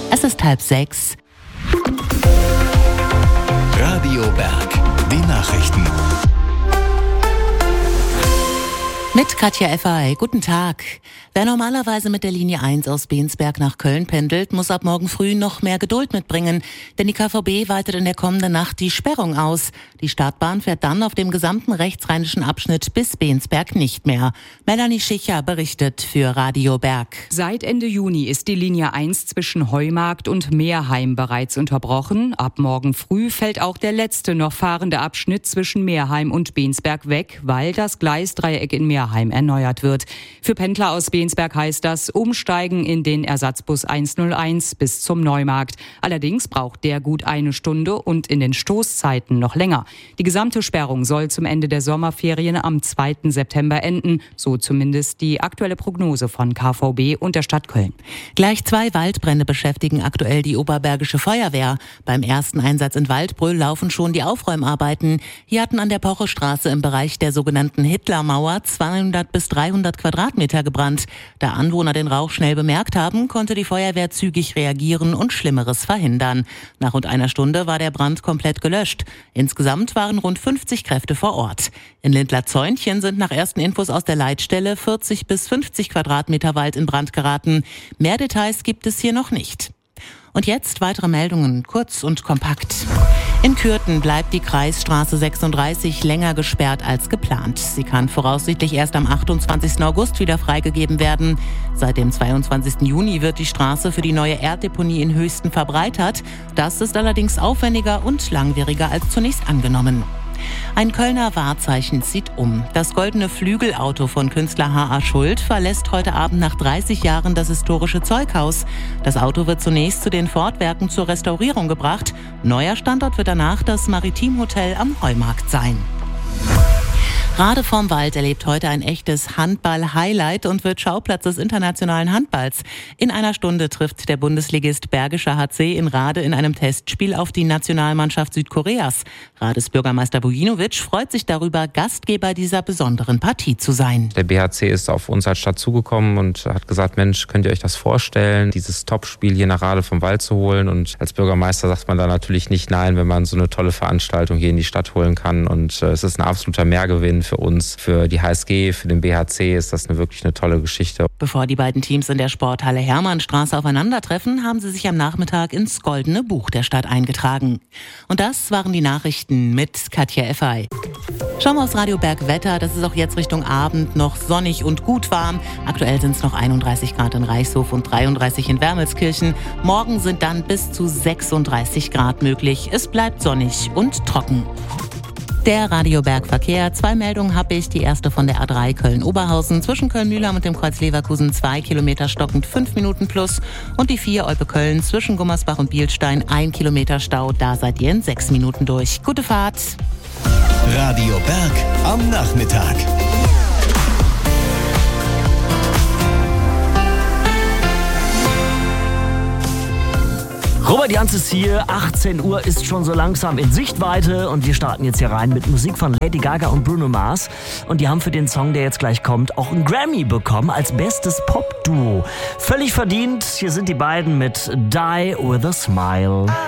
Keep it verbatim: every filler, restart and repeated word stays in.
Es ist halb sechs. Radio Berg, die Nachrichten. Mit Katja Effery. Guten Tag. Wer normalerweise mit der Linie eins aus Bensberg nach Köln pendelt, muss ab morgen früh noch mehr Geduld mitbringen. Denn die K V B weitet in der kommenden Nacht die Sperrung aus. Die Startbahn fährt dann auf dem gesamten rechtsrheinischen Abschnitt bis Bensberg nicht mehr. Melanie Schicher berichtet für Radio Berg. Seit Ende Juni ist die Linie eins zwischen Heumarkt und Meerheim bereits unterbrochen. Ab morgen früh fällt auch der letzte noch fahrende Abschnitt zwischen Meerheim und Bensberg weg, weil das Gleisdreieck in Meerheim erneuert wird. Für Pendler aus Bensberg heißt das Umsteigen in den Ersatzbus hunderteins bis zum Neumarkt. Allerdings braucht der gut eine Stunde und in den Stoßzeiten noch länger. Die gesamte Sperrung soll zum Ende der Sommerferien am zweiten September enden, so zumindest die aktuelle Prognose von K V B und der Stadt Köln. Gleich zwei Waldbrände beschäftigen aktuell die Oberbergische Feuerwehr. Beim ersten Einsatz in Waldbröl laufen schon die Aufräumarbeiten. Hier hatten an der Pochestraße im Bereich der sogenannten Hitlermauer zweihundert bis dreihundert Quadratmeter gebrannt. Da Anwohner den Rauch schnell bemerkt haben, konnte die Feuerwehr zügig reagieren und Schlimmeres verhindern. Nach rund einer Stunde war der Brand komplett gelöscht. Insgesamt waren rund fünfzig Kräfte vor Ort. In Lindlar-Zäunchen sind nach ersten Infos aus der Leitstelle vierzig bis fünfzig Quadratmeter Wald in Brand geraten. Mehr Details gibt es hier noch nicht. Und jetzt weitere Meldungen, kurz und kompakt. In Kürten bleibt die Kreisstraße sechsunddreißig länger gesperrt als geplant. Sie kann voraussichtlich erst am achtundzwanzigsten August wieder freigegeben werden. Seit dem zweiundzwanzigsten Juni wird die Straße für die neue Erddeponie in Höchsten verbreitert. Das ist allerdings aufwendiger und langwieriger als zunächst angenommen. Ein Kölner Wahrzeichen zieht um. Das goldene Flügelauto von Künstler H A. Schuld verlässt heute Abend nach dreißig Jahren das historische Zeughaus. Das Auto wird zunächst zu den Fortwerken zur Restaurierung gebracht. Neuer Standort wird danach das Maritimhotel am Heumarkt sein. Rade vorm Wald erlebt heute ein echtes Handball-Highlight und wird Schauplatz des internationalen Handballs. In einer Stunde trifft der Bundesligist Bergischer H C in Rade in einem Testspiel auf die Nationalmannschaft Südkoreas. Rades Bürgermeister Bujinovic freut sich darüber, Gastgeber dieser besonderen Partie zu sein. Der B H C ist auf uns als Stadt zugekommen und hat gesagt, Mensch, könnt ihr euch das vorstellen, dieses Topspiel hier nach Rade vom Wald zu holen? Und als Bürgermeister sagt man da natürlich nicht nein, wenn man so eine tolle Veranstaltung hier in die Stadt holen kann. Und äh, es ist ein absoluter Mehrgewinn für uns, für die H S G, für den B H C ist das eine, wirklich eine tolle Geschichte. Bevor die beiden Teams in der Sporthalle Hermannstraße aufeinandertreffen, haben sie sich am Nachmittag ins Goldene Buch der Stadt eingetragen. Und das waren die Nachrichten mit Katja Effery. Schauen wir aufs Radio Berg Wetter. Das ist auch jetzt Richtung Abend noch sonnig und gut warm. Aktuell sind es noch einunddreißig Grad in Reichshof und dreiunddreißig in Wermelskirchen. Morgen sind dann bis zu sechsunddreißig Grad möglich. Es bleibt sonnig und trocken. Der Radio Berg Verkehr. Zwei Meldungen habe ich. Die erste von der A drei Köln-Oberhausen. Zwischen Köln-Mühlheim und dem Kreuz Leverkusen zwei Kilometer stockend fünf Minuten plus. Und die vier Olpe-Köln zwischen Gummersbach und Bielstein ein Kilometer Stau. Da seid ihr in sechs Minuten durch. Gute Fahrt. Radio Berg am Nachmittag. Robert Jans ist hier, achtzehn Uhr ist schon so langsam in Sichtweite und wir starten jetzt hier rein mit Musik von Lady Gaga und Bruno Mars. Und die haben für den Song, der jetzt gleich kommt, auch einen Grammy bekommen als bestes Pop-Duo. Völlig verdient, hier sind die beiden mit Die With A Smile.